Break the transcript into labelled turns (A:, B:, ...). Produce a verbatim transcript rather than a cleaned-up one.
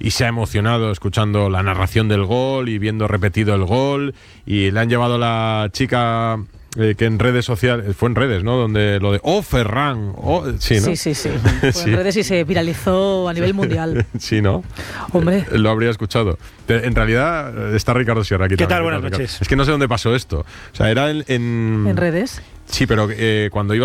A: y se ha emocionado escuchando la narración del gol y viendo repetido el gol, y le han llevado a la chica... Eh, que en redes sociales, fue en redes, ¿no? Donde lo de ¡Oh, Ferran! Oh, sí, ¿no?
B: Sí, sí, sí. Fue
A: Sí.
B: en redes y se viralizó a nivel mundial.
A: Sí, ¿no?
B: Hombre.
A: Eh, Lo habría escuchado. Pero en realidad está Ricardo Sierra aquí.
C: ¿Qué
A: también.
C: tal? Buenas
A: Ricardo.
C: noches.
A: Es que no sé dónde pasó esto. O sea, era en... En,
B: ¿En redes?
A: Sí, pero eh, cuando iba